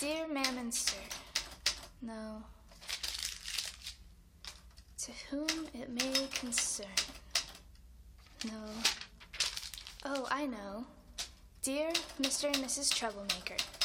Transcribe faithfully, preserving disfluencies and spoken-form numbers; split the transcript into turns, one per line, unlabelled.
Dear Ma'am and Sir. No. To whom it may concern. No. Oh, I know. Dear Mister and Missus Troublemaker.